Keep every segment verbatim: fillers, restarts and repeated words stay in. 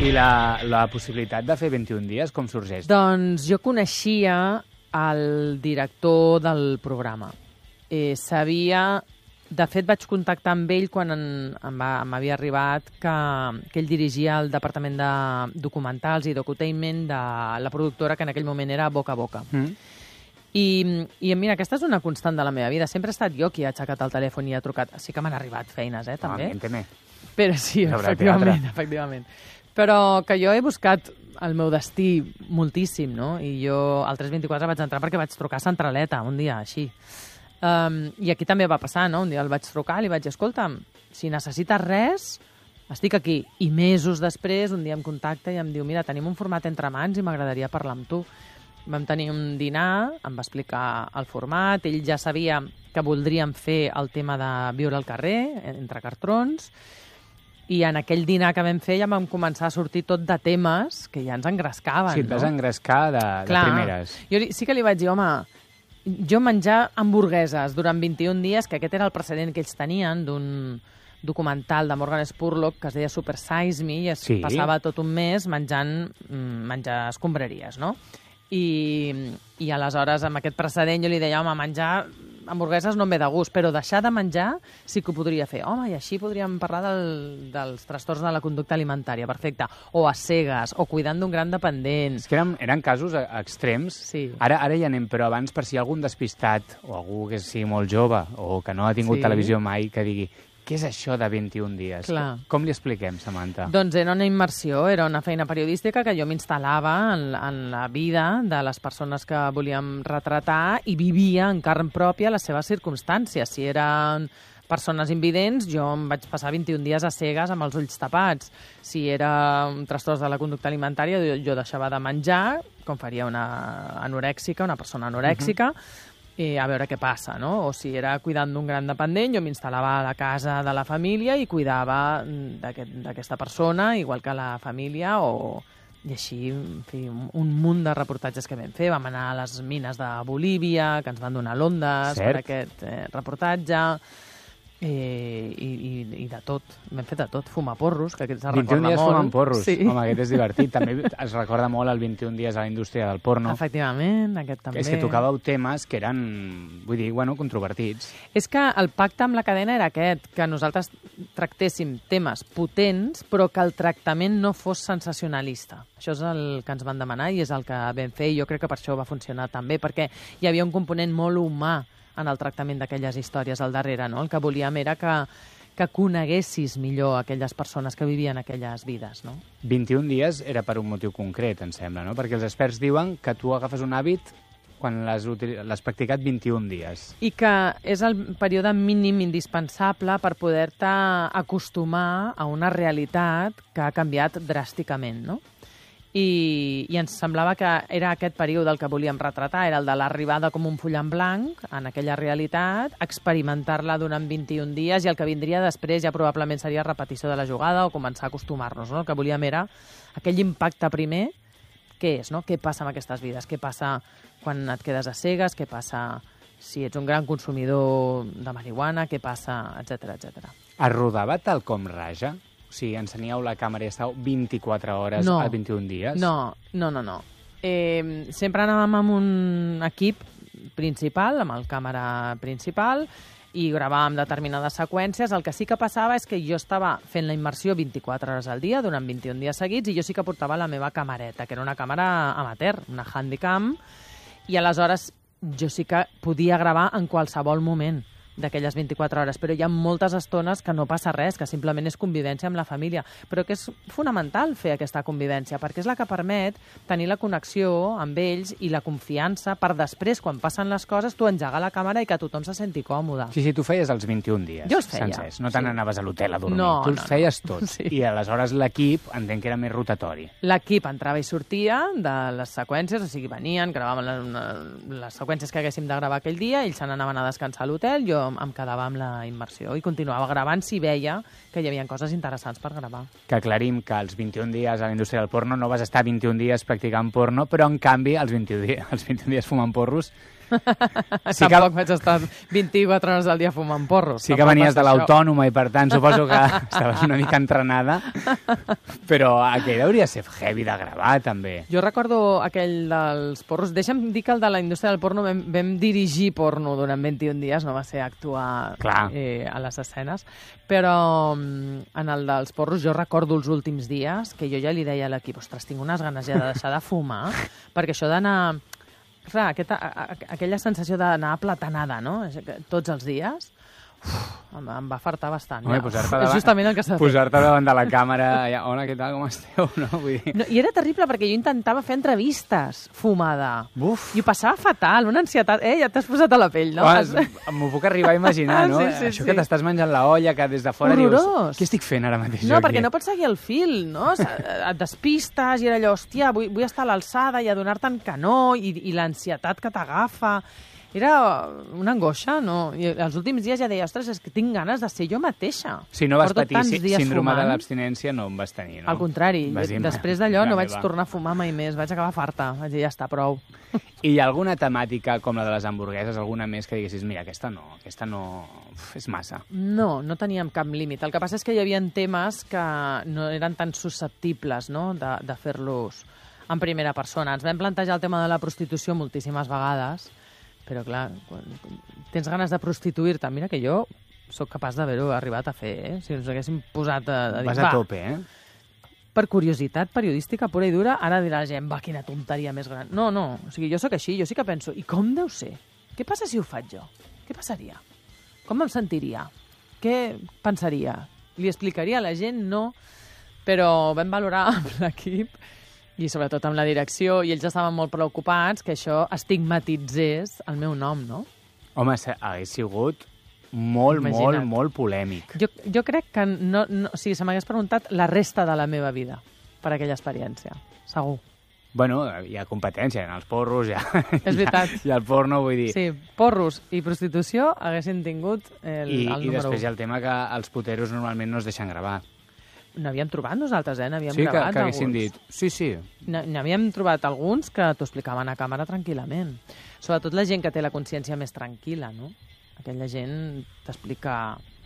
I la, la possibilitat de fer vint-i-un dies, com sorgeix? Doncs jo coneixia el director del programa. Eh, sabia... De fet, vaig contactar amb ell quan m'havia arribat que, que ell dirigia el departament de documentals i docutainment de la productora que en aquell moment era Boca a Boca. Mm. I, I mira, aquesta és una constant de la meva vida. Sempre he estat jo qui ha aixecat el telèfon i ha trucat. Sí que m'han arribat feines, eh, també. Ah, Però sí, efectivament, efectivament. Però que jo he buscat el meu destí moltíssim, no? I jo al tres vint-i-quatre vaig entrar perquè vaig trucar a Centraleta un dia, així. Um, I aquí també va passar, no? Un dia el vaig trucar i li vaig dir, escolta'm, si necessites res, estic aquí. I mesos després, un dia em contacta i em diu, mira, tenim un format entre mans i m'agradaria parlar amb tu. Vam tenir un dinar, em va explicar el format, ell ja sabia que voldríem fer el tema de viure al carrer, entre cartrons, i en aquell dinar que vam fer ja vam començar a sortir tot de temes que ja ens engrescaven, sí, et vas no? engrescar de, de primeres. Jo sí que li vaig dir, home, jo menjar hamburgueses durant vint-i-un dies, que aquest era el precedent que ells tenien d'un documental de Morgan Spurlock que es deia Super Size Me i es sí. passava tot un mes menjant menjar escombraries, no? I, I aleshores, amb aquest precedent, jo li deia, home, menjar hamburgueses no em ve de gust, però deixar de menjar sí que ho podria fer. Home, i així podríem parlar del, dels trastorns de la conducta alimentària, perfecte. O a cegues, o cuidant d'un gran dependent. És que eren, eren casos extrems. Sí. Ara, ara ja anem, però abans, per si hi ha algun despistat, o algú que sigui molt jove, o que no ha tingut sí. televisió mai, que digui, què és això de vint-i-un dies? Clar. Com li expliquem, Samantha? Doncs era una immersió, era una feina periodística que jo m'instal·lava en, en la vida de les persones que volíem retratar i vivia en carn pròpia les seves circumstàncies. Si eren persones invidents, jo em vaig passar vint-i-un dies a cegues amb els ulls tapats. Si era un trastorn de la conducta alimentària, jo, jo deixava de menjar, com faria una anorèxica, una persona anorèxica, uh-huh. i a veure què passa, no? O si era cuidant d'un gran dependent, jo m'instal·lava a la casa de la família i cuidava d'aquesta aquest, persona, igual que la família, o... i així, en fi, un, un munt de reportatges que vam fer. Vam anar a les mines de Bolívia, que ens van donar l'Ondes per aquest eh, reportatge, eh, i, i, i de tot. Vam fet de tot. Fumar porros, que aquest es recorda molt. vint-i-un dies fumant porros. Sí. Home, aquest és divertit. També es recorda molt el vint-i-un dies a la indústria del porno. Efectivament, aquest també. És que tocàveu temes que eren, vull dir, bueno, controvertits. És que el pacte amb la cadena era aquest, que nosaltres tractéssim temes potents, però que el tractament no fos sensacionalista. Això és el que ens van demanar i és el que vam fer, i jo crec que per això va funcionar també, perquè hi havia un component molt humà en el tractament d'aquelles històries al darrere, no? El que volíem era que, que coneguessis millor aquelles persones que vivien aquelles vides, no? vint-i-un dies era per un motiu concret, em sembla, no? Perquè els experts diuen que tu agafes un hàbit quan l'has practicat vint-i-un dies. I que és el període mínim indispensable per poder-te acostumar a una realitat que ha canviat dràsticament, no? I, i ens semblava que era aquest període el que volíem retratar, era el de l'arribada com un full en blanc en aquella realitat, experimentar-la durant vint-i-un dies, i el que vindria després ja probablement seria repetició de la jugada o començar a acostumar-nos, no? El que volíem era aquell impacte primer, què és, no? Què passa amb aquestes vides? Què passa quan et quedes a cegues? Què passa si ets un gran consumidor de marihuana? Què passa, etcètera, etcètera. Es rodava tal com Raja? O sigui, ensenyeu la càmera i estàu vint-i-quatre hores no, a vint-i-un dies? No, no, no. no. Eh, sempre anàvem amb un equip principal, amb el càmera principal, i gravàvem determinades seqüències. El que sí que passava és que jo estava fent la immersió vint-i-quatre hores al dia, durant vint-i-un dies seguits, i jo sí que portava la meva camereta, que era una càmera amateur, una Handycam, i aleshores jo sí que podia gravar en qualsevol moment d'aquelles vint-i-quatre hores, però hi ha moltes estones que no passa res, que simplement és convivència amb la família, però que és fonamental fer aquesta convivència, perquè és la que permet tenir la connexió amb ells i la confiança per després, quan passen les coses, tu engegar la càmera i que tothom se senti còmode. Sí, sí, tu feies els vint-i-un dies. Jo els feia. Sencers. No te sí. n'anaves a l'hotel a dormir. No, tu els no, feies no. tots. Sí. I aleshores l'equip entenc que era més rotatori. L'equip entrava i sortia de les seqüències, o sigui, venien, gravaven les, les seqüències que haguéssim de gravar aquell dia, ells se n'anaven a descansar a l'hotel, jo em quedava amb la immersió i continuava gravant si veia que hi havia coses interessants per gravar. Que aclarim que els vint-i-un dies a la indústria del porno no vas estar vint-i-un dies practicant porno, però en canvi els vint-i-un dies, els vint-i-un dies fumant porros Sí Tampoc que... vaig estar vint-i-quatre hores del dia fumant porros. Sí que venies de l'Autònoma i, per tant, suposo que estaves una mica entrenada, però aquell hauria de ser heavy de gravar, també. Jo recordo aquell dels porros. Deixa'm dir que el de la indústria del porno vam, vam dirigir porno durant vint-i-un dies, no va ser actuar eh, a les escenes, però en el dels porros jo recordo els últims dies que jo ja li deia a l'equip, ostres, tinc unes ganes ja de deixar de fumar, perquè això d'anar... Clar, aquesta, aquella sensació d'anar platanada, no? Tots els dies, uf, em, em va fartar bastant. Home, ja. Posar-te davant, justament el que s'ha de fer. Posar-te davant de la càmera, ja, hola, què tal, com esteu? No, vull dir... no, I era terrible perquè jo intentava fer entrevistes fumada. Uf. I ho passava fatal, una ansietat. Eh, ja t'has posat a la pell, no? Oh, m'ho puc arribar a imaginar, no? Sí, sí, Això sí. que t'estàs menjant la olla, que des de fora Horrorós. Dius, què estic fent ara mateix? No, aquí? perquè no pots seguir el fil, no? Et despistes i era allò, hòstia, vull, vull estar a l'alçada i adonar-te en canó i, i l'ansietat que t'agafa. Era una angoixa, no? I els últims dies ja deia, ostres, és que tinc ganes de ser jo mateixa. Si no vas Porto patir sí, síndrome fumant. de l'abstinència, no em vas tenir, no? Al contrari, vas dir, després d'allò no vaig va. tornar a fumar mai més, vaig acabar farta, vaig dir, ja està, prou. I hi ha alguna temàtica com la de les hamburgueses, alguna més que diguessis, mira, aquesta no, aquesta no... Uf, és massa. No, no teníem cap límit. El que passa és que hi havia temes que no eren tan susceptibles, no?, de, de fer-los en primera persona. Ens vam plantejar el tema de la prostitució moltíssimes vegades, però, clar, quan tens ganes de prostituir-te, mira que jo sóc capaç d'haver-ho arribat a fer, eh? Si ens haguéssim posat a, a dir... Vas a tope, eh? Per curiositat periodística pura i dura, ara dirà la gent, va, quina tonteria més gran. No, no, o sigui, jo sóc així, jo sí que penso, i com deu ser? Què passa si ho faig jo? Què passaria? Com em sentiria? Què pensaria? Li explicaria a la gent? No. Però vam valorar amb l'equip i sobretot amb la direcció, i ells estaven molt preocupats que això estigmatitzés el meu nom, no? Home, hagués sigut molt, Imagina't. molt, molt polèmic. Jo, jo crec que no, no, o sigui, se m'hagués preguntat la resta de la meva vida per aquella experiència, segur. Bueno, hi ha competència, en els porros, ja... És veritat. I el porno, vull dir... Sí, porros i prostitució haguessin tingut el, I, el I número després un. hi ha el tema que els puteros normalment no es deixen gravar. N'havíem trobat nosaltres, eh? N'havíem Sí, que, gravat que haguessin alguns. dit, sí, sí. N'havíem trobat alguns que t'ho explicaven a càmera tranquil·lament. Sobretot la gent que té la consciència més tranquil·la, no? Aquella gent t'explica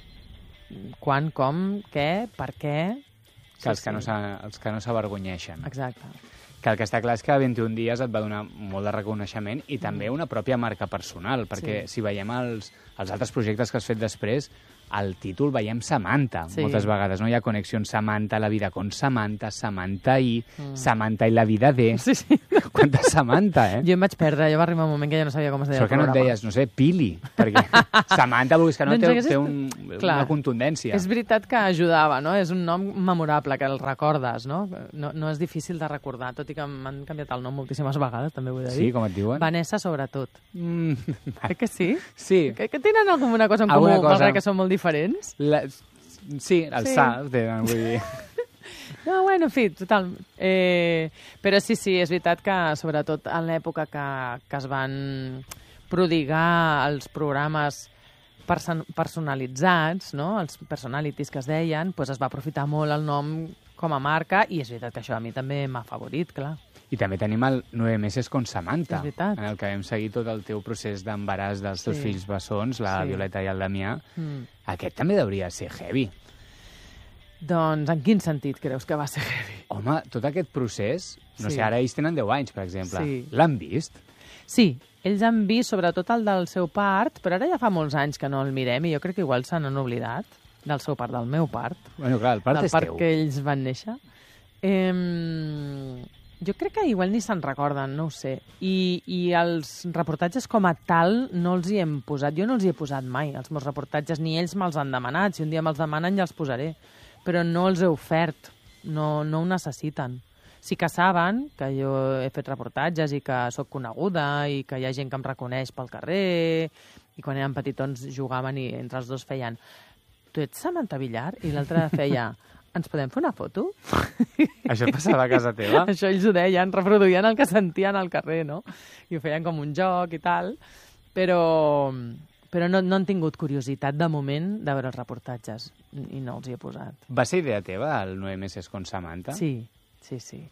quan, com, què, per què... Que Sí, els que, sí. no s'a- els que no s'avergonyeixen. Exacte. Que el que està clar és que vint-i-un dies et va donar molt de reconeixement i també una pròpia marca personal, perquè Sí. si veiem els, els altres projectes que has fet després, al títol veiem Samantha, Sí. moltes vegades, no? Hi ha connexió Samantha, la vida con Samantha, Samantha i, Mm. Samantha i la vida de... Sí, sí. Quanta Samantha, eh? Jo em vaig perdre, jo va arribar un moment que ja no sabia com es deia Sort el que no et programa. deies, no sé, Pili, perquè Samantha, vulguis que no, Doncs té, hagués té estat- un, Clar. una contundència. És veritat que ajudava, no? És un nom memorable, que el recordes, no? No, no és difícil de recordar, tot i que m'han canviat el nom moltíssimes vegades, també vull dir. Sí, com et diuen? Vanessa, sobretot. Mm, Crec que sí. sí, Que, que tenen alguna cosa en comú, Alguna cosa. malgrat que són molt diferents. la, sí, el Sí. sa, tenen, vull dir... No, bueno, en fi, total. Eh, però sí, sí, és veritat que, sobretot en l'època que, que es van prodigar els programes person personalitzats, no? Els personalities que es deien, doncs es va aprofitar molt el nom com a marca, i és veritat que això a mi també m'ha favorit, clar. I també tenim el nueve meses con Samantha, És veritat. en el que vam seguir tot el teu procés d'embaràs dels teus Sí. fills bessons, la Sí. Violeta i el Damià. Mm. Aquest també hauria de ser heavy. Doncs en quin sentit creus que va ser heavy? Home, tot aquest procés, no Sí. sé, ara ells tenen deu anys, per exemple. Sí. L'han vist? Sí, ells han vist sobretot el del seu part, però ara ja fa molts anys que no el mirem i jo crec que igual se n'han oblidat del seu part, del meu part. Bueno, clar, el part del és part teu. que ells van néixer. Eh, jo crec que igual ni se'n recorden, no ho sé. I, I els reportatges com a tal no els hi hem posat. Jo no els hi he posat mai, els meus reportatges, ni ells me'ls han demanat. Si un dia me'ls demanen ja els posaré. Però no els he ofert, no, no ho necessiten. Sí que saben que jo he fet reportatges i que sóc coneguda i que hi ha gent que em reconeix pel carrer, i quan eren petitons jugaven i entre els dos feien tu ets Samantha Villar? I l'altre feia ens podem fer una foto? Això passava a casa teva? Això ells ho deien, reproduïen el que sentien al carrer, no? I ho feien com un joc i tal, però, però no, no han tingut curiositat de moment de veure els reportatges i no els hi he posat. Va ser idea teva, el nueve meses con Samantha? Sí, sí, sí.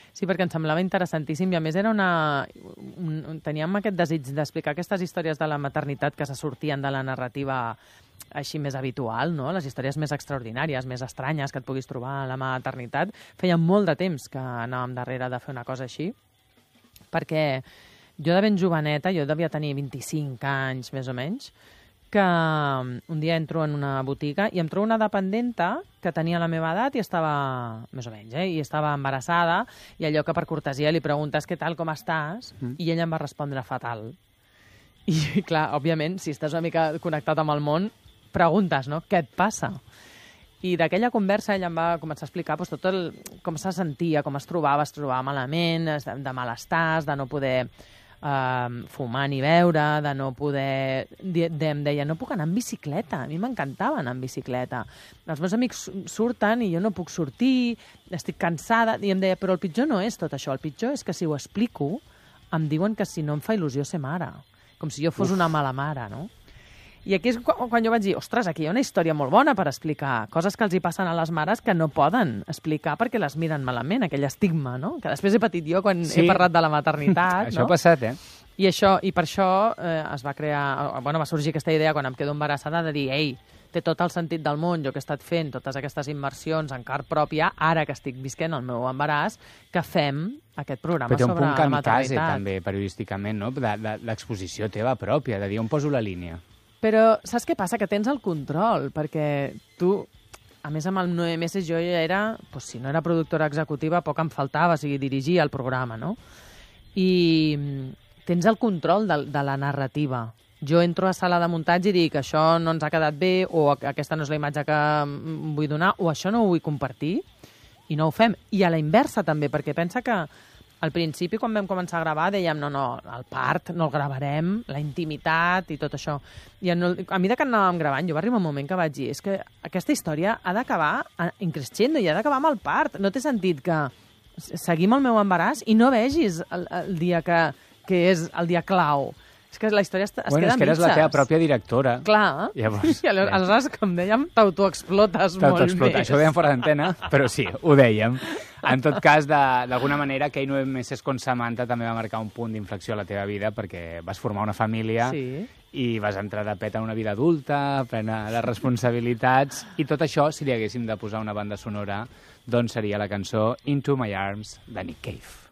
Sí, perquè em semblava interessantíssim i a més era una... Un, teníem aquest desig d'explicar aquestes històries de la maternitat que se sortien de la narrativa així més habitual, no? Les històries més extraordinàries, més estranyes que et puguis trobar a la maternitat. Feia molt de temps que anàvem darrere de fer una cosa així, perquè jo de ben joveneta, jo devia tenir vint-i-cinc anys més o menys, que un dia entro en una botiga i em trobo una dependenta que tenia la meva edat i estava, més o menys, eh, i estava embarassada, i allò que per cortesia li preguntes què tal, com estàs, mm. i ella em va respondre fatal. I, clar, òbviament, si estàs una mica connectat amb el món, preguntes, no? Què et passa? I d'aquella conversa ella em va començar a explicar doncs, tot el, com se sentia, com es trobava, es trobava malament, de malestars, de no poder Uh, fumar ni beure, de no poder... De, de, em deia, no puc anar en bicicleta. A mi m'encantava anar en bicicleta. Els meus amics surten i jo no puc sortir, estic cansada, i em deia, però el pitjor no és tot això, el pitjor és que si ho explico em diuen que si no em fa il·lusió ser mare. Com si jo fos Uf. una mala mare, no? I aquí és quan, quan jo vaig dir, ostres, aquí hi ha una història molt bona per explicar coses que els hi passen a les mares que no poden explicar perquè les miren malament, aquell estigma, no? Que després he patit jo quan sí. he parlat de la maternitat, això no? ha passat, eh? I, això, i per això eh, es va crear... Bueno, va sorgir aquesta idea quan em quedo embarassada de dir, ei, té tot el sentit del món, jo que he estat fent totes aquestes immersions en carn pròpia, ara que estic visquent el meu embaràs, que fem aquest programa sobre la maternitat. Però té un punt kamikaze, també, periodísticament, no? De, de, l'exposició teva pròpia, de dir on poso la línia. Però saps què passa? Que tens el control, perquè tu, a més amb el nou mesos jo ja era, doncs, si no era productora executiva, poc em faltava, o sigui, dirigia el programa, no? I tens el control de, de la narrativa. Jo entro a sala de muntatge i dic això no ens ha quedat bé, o aquesta no és la imatge que vull donar, o això no ho vull compartir, i no ho fem. I a la inversa també, perquè pensa que al principi, quan vam començar a gravar, dèiem, no, no, el part no el gravarem, la intimitat i tot això. I en el, a mesura que anàvem gravant, jo va arribar un moment que vaig dir, és que aquesta història ha d'acabar in crescendo i ha d'acabar amb el part. No té sentit que seguim el meu embaràs i no vegis el, el dia que, que és el dia clau. És que la història es, es bueno, queda és que eres la teva pròpia directora. Clar. Llavors, I aleshores, com dèiem, t'autoexplotes molt més. Això ho dèiem fora d'antena, però sí, ho dèiem. En tot cas, d'alguna manera, aquell nou mesos con Samantha també va marcar un punt d'inflexió a la teva vida perquè vas formar una família sí. i vas entrar de pet a una vida adulta, plena de responsabilitats, i tot això, si li haguéssim de posar una banda sonora, doncs seria la cançó Into My Arms, de Nick Cave.